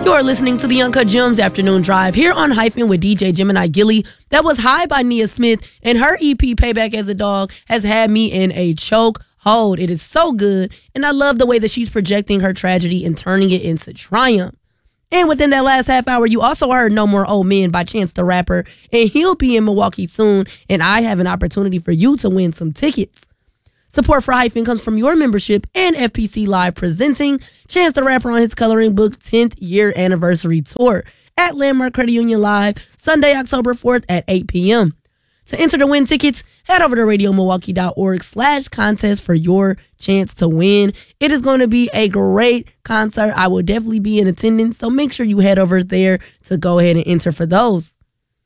You're listening to the Uncut Gems Afternoon Drive here on Hyphen with DJ Gemini Gilly. That was High by Nia Smith, and her EP Payback as a Dog has had me in a choke hold. It is so good, and I love the way that she's projecting her tragedy and turning it into triumph. And within that last half hour, you also heard No More Old Men by Chance the Rapper, and he'll be in Milwaukee soon, and I have an opportunity for you to win some tickets. Support for Hyphen comes from your membership and FPC Live presenting Chance the Rapper on his Coloring Book 10th year anniversary tour at Landmark Credit Union Live, Sunday, October 4th at 8 p.m. To enter to win tickets, head over to radiomilwaukee.org/contest for your chance to win. It is going to be a great concert. I will definitely be in attendance, so make sure you head over there to go ahead and enter for those.